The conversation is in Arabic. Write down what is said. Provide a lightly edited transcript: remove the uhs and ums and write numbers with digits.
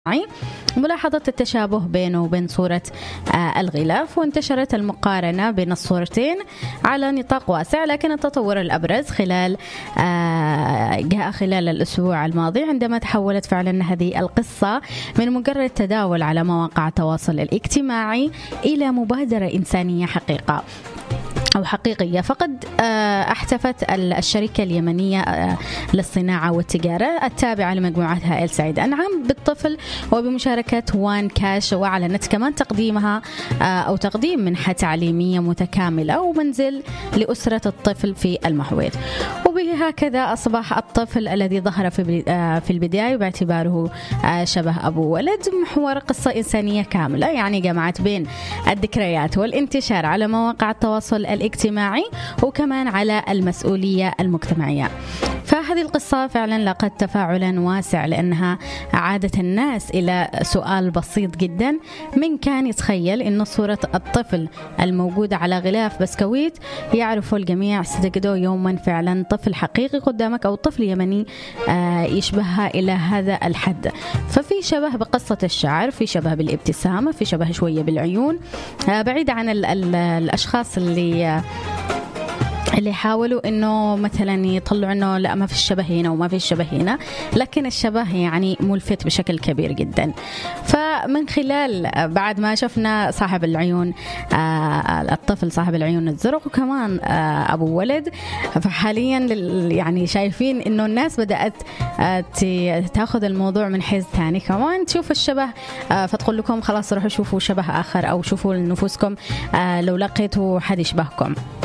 ملاحظة التشابه بينه وبين صورة الغلاف، وانتشرت المقارنة بين الصورتين على نطاق واسع. لكن التطور الأبرز جاء خلال الأسبوع الماضي، عندما تحولت فعلا هذه القصة من مجرد تداول على مواقع التواصل الاجتماعي إلى مبادرة إنسانية حقيقية. فقد احتفت الشركة اليمنية للصناعة والتجارة التابعة لمجموعتها آل سعيد أنعم بالطفل وبمشاركة وان كاش، وأعلنت كمان تقديم منحة تعليمية متكاملة ومنزل لأسرة الطفل في المحويط. وبهكذا أصبح الطفل الذي ظهر في البداية باعتباره شبه أبو ولد محور قصة إنسانية كاملة، يعني جمعت بين الذكريات والانتشار على مواقع التواصل الاجتماعي وكمان على المسؤولية المجتمعية. فهذه القصة فعلا لقد تفاعلا واسع، لأنها عادت الناس إلى سؤال بسيط جدا: من كان يتخيل أن صورة الطفل الموجودة على غلاف بسكويت يعرف الجميع ستجده يوما فعلا طفل حقيقي قدامك، أو طفل يمني يشبهها إلى هذا الحد. ففي شبه بقصة الشعر، في شبه بالابتسامة، في شبه شوية بالعيون، بعيد عن الأشخاص اللي حاولوا انه مثلا يطلعوا انه لا ما في الشبه هنا وما في الشبه هنا، لكن الشبه يعني ملفت بشكل كبير جدا. فمن خلال بعد ما شفنا صاحب العيون الطفل صاحب العيون الزرق وكمان ابو ولد، فحاليا يعني شايفين انه الناس بدأت تاخذ الموضوع من حيز ثاني، كمان تشوف الشبه فتقول لكم خلاص روحوا شوفوا شبه اخر، او شوفوا لنفسكم لو لقيتوا حد يشبهكم.